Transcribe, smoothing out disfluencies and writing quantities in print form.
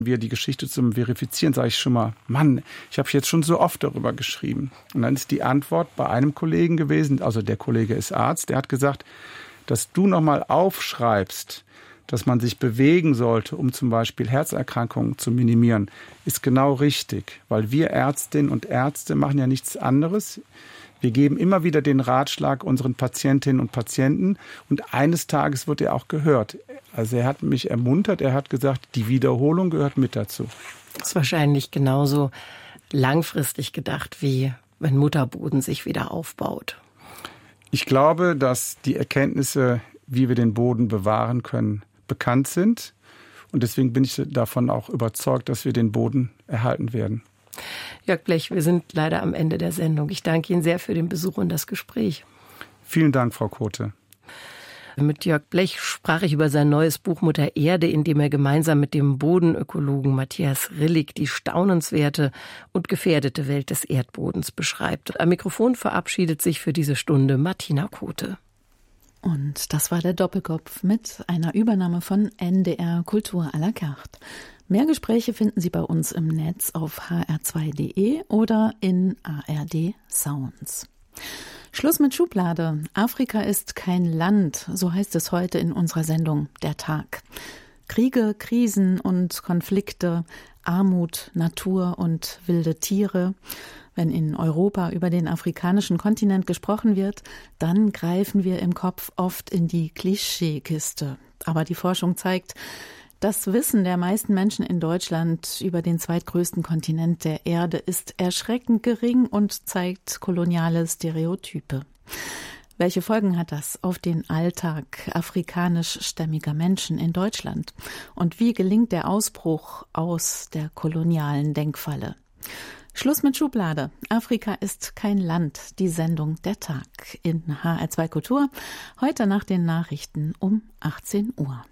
wir die Geschichte zum Verifizieren, sage ich schon mal, Mann, ich habe jetzt schon so oft darüber geschrieben. Und dann ist die Antwort bei einem Kollegen gewesen, also der Kollege ist Arzt, der hat gesagt, dass du nochmal aufschreibst, dass man sich bewegen sollte, um zum Beispiel Herzerkrankungen zu minimieren, ist genau richtig. Weil wir Ärztinnen und Ärzte machen ja nichts anderes. Wir geben immer wieder den Ratschlag unseren Patientinnen und Patienten und eines Tages wird er auch gehört. Also er hat mich ermuntert, er hat gesagt, die Wiederholung gehört mit dazu. Das ist wahrscheinlich genauso langfristig gedacht, wie wenn Mutterboden sich wieder aufbaut. Ich glaube, dass die Erkenntnisse, wie wir den Boden bewahren können, bekannt sind. Und deswegen bin ich davon auch überzeugt, dass wir den Boden erhalten werden. Jörg Blech, wir sind leider am Ende der Sendung. Ich danke Ihnen sehr für den Besuch und das Gespräch. Vielen Dank, Frau Kothe. Mit Jörg Blech sprach ich über sein neues Buch Mutter Erde, in dem er gemeinsam mit dem Bodenökologen Matthias Rillig die staunenswerte und gefährdete Welt des Erdbodens beschreibt. Am Mikrofon verabschiedet sich für diese Stunde Martina Kothe. Und das war der Doppelkopf mit einer Übernahme von NDR Kultur à la carte. Mehr Gespräche finden Sie bei uns im Netz auf hr2.de oder in ARD Sounds. Schluss mit Schublade. Afrika ist kein Land, so heißt es heute in unserer Sendung Der Tag. Kriege, Krisen und Konflikte, Armut, Natur und wilde Tiere. Wenn in Europa über den afrikanischen Kontinent gesprochen wird, dann greifen wir im Kopf oft in die Klischeekiste. Aber die Forschung zeigt, das Wissen der meisten Menschen in Deutschland über den zweitgrößten Kontinent der Erde ist erschreckend gering und zeigt koloniale Stereotype. Welche Folgen hat das auf den Alltag afrikanischstämmiger Menschen in Deutschland? Und wie gelingt der Ausbruch aus der kolonialen Denkfalle? Schluss mit Schublade. Afrika ist kein Land. Die Sendung Der Tag in HR2 Kultur. Heute nach den Nachrichten um 18 Uhr.